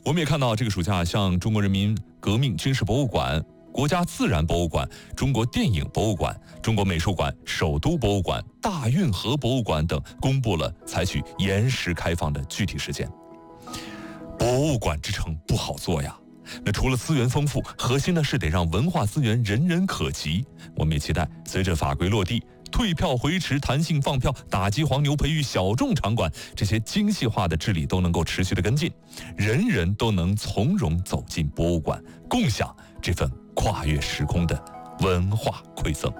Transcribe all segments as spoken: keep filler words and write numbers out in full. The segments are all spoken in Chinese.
我们也看到这个暑假，像中国人民革命军事博物馆、国家自然博物馆、中国电影博物馆、中国美术馆、首都博物馆、大运河博物馆等公布了采取延时开放的具体时间。博物馆之城不好做呀，那除了资源丰富，核心呢是得让文化资源人人可及。我们也期待随着法规落地，退票回池、弹性放票、打击黄牛、培育小众场馆，这些精细化的治理都能够持续的跟进，人人都能从容走进博物馆，共享这份跨越时空的文化馈赠。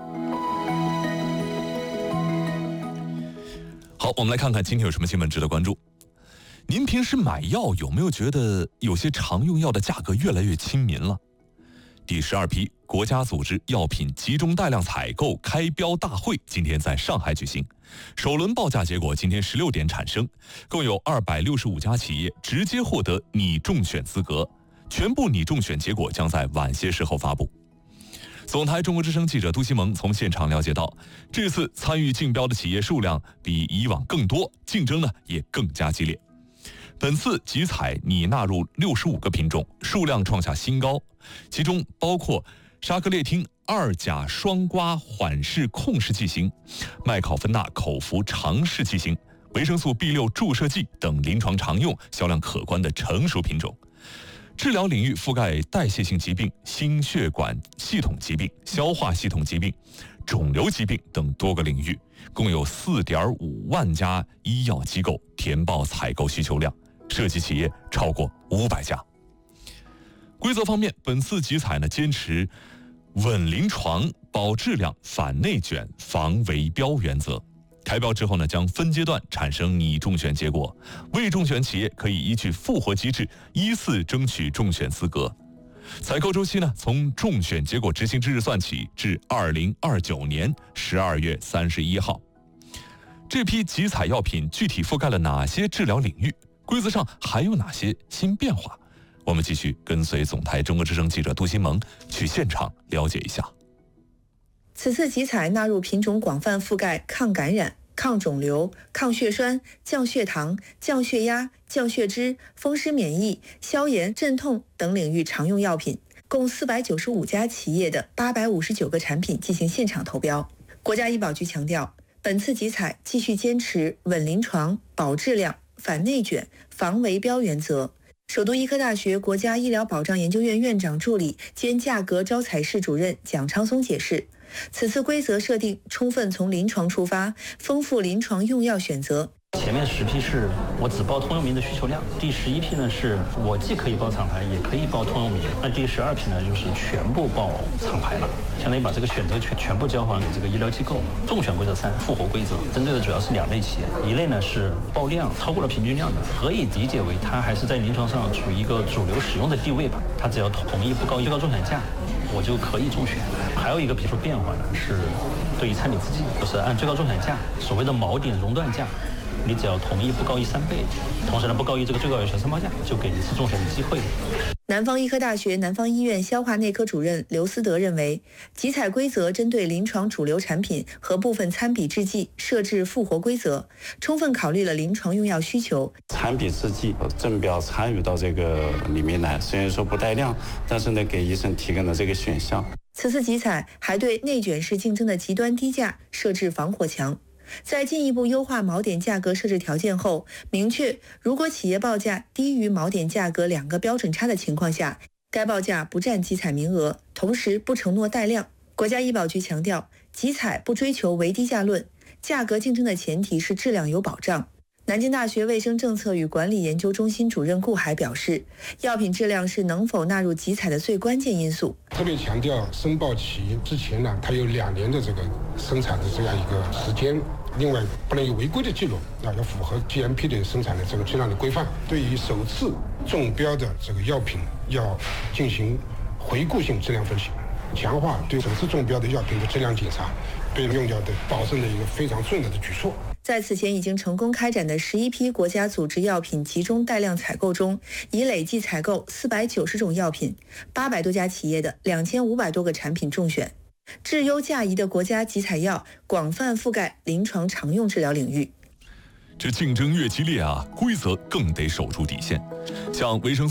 好，我们来看看今天有什么新闻值得关注。您平时买药有没有觉得有些常用药的价格越来越亲民了？第十二批国家组织药品集中带量采购开标大会今天在上海举行，首轮报价结果今天十六点产生，共有二百六十五家企业直接获得拟中选资格，全部拟中选结果将在晚些时候发布。总台中国之声记者杜西蒙从现场了解到，这次参与竞标的企业数量比以往更多，竞争呢也更加激烈。本次集采拟纳入六十五个品种，数量创下新高，其中包括沙格列汀二甲双胍缓释控制剂型、麦考芬钠口服常试剂型、维生素 B 六 注射剂等临床常用、销量可观的成熟品种。治疗领域覆盖代谢性疾病、心血管系统疾病、消化系统疾病、肿瘤疾病等多个领域，共有 四点五万家医药机构填报采购需求量，涉及企业超过五百家。规则方面，本次集采呢坚持稳临床、保质量、反内卷、防围标原则。开标之后呢，将分阶段产生拟中选结果，未中选企业可以依据复活机制依次争取中选资格。采购周期呢，从中选结果执行之日算起至二零二九年十二月三十一号。这批集采药品具体覆盖了哪些治疗领域？规则上还有哪些新变化？我们继续跟随总台中国之声记者杜新萌去现场了解一下。 此次集采纳入品种广泛覆盖抗感染、抗肿瘤、抗血栓、降血糖、降血压、降血脂、风湿免疫、消炎、镇痛等领域常用药品，共四百九十五家企业的八百五十九个产品进行现场投标。国家医保局强调，本次集采继续坚持稳临床、保质量、反内卷、防围标原则。首都医科大学国家医疗保障研究院院长助理兼价格招采室主任蒋昌松解释，此次规则设定充分从临床出发，丰富临床用药选择。 前面十批是我只报通用名的需求量，第十一批呢是我既可以报厂牌，也可以报通用名，那第十二批呢就是全部报厂牌了，相当于把这个选择权全部交还给这个医疗机构。中选规则三，复活规则，针对的主要是两类企业，一类呢是报量超过了平均量的，可以理解为它还是在临床上处于一个主流使用的地位吧，它只要同意不高于最高中选价，我就可以中选。还有一个比如说变化呢，是对于参比资金，就是按最高中选价，所谓的锚点熔断价，你只要同意不高于三倍，同时呢不高于这个最高有效申报价，就给一次中选的机会。 南方医科大学南方医院消化内科主任刘思德认为，集采规则针对临床主流产品和部分参比制剂设置复活规则，充分考虑了临床用药需求。 参比制剂正标参与到这个里面来，虽然说不带量，但是呢给医生提供了这个选项。 此次集采还对内卷式竞争的极端低价设置防火墙。在进一步优化锚点价格设置条件后，明确如果企业报价低于锚点价格两个标准差的情况下，该报价不占集采名额，同时不承诺带量。国家医保局强调，集采不追求唯低价论，价格竞争的前提是质量有保障。南京大学卫生政策与管理研究中心主任顾海表示，药品质量是能否纳入集采的最关键因素。 特别强调申报期之前呢，它有两年的这个生产的这样一个时间，另外不能有违规的记录，啊，要符合 G M P 的生产的这个质量的规范。对于首次中标的这个药品，要进行回顾性质量分析，强化对首次中标的药品的质量检查，对用药的保证的一个非常重要的举措。 在此前已经成功开展的十一批国家组织药品集中带量采购中，已累计采购四百九十种药品，八百多家企业的两千五百多个产品中选。质优价宜的国家集采药广泛覆盖临床常用治疗领域。 这竞争越激烈啊，规则更得守住底线。像维生